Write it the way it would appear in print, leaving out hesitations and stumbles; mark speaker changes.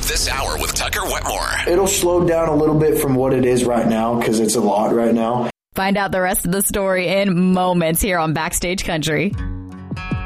Speaker 1: up this hour with Tucker Wetmore.
Speaker 2: It'll slow down a little bit from what it is right now because it's a lot right now.
Speaker 3: Find out the rest of the story in moments here on Backstage Country.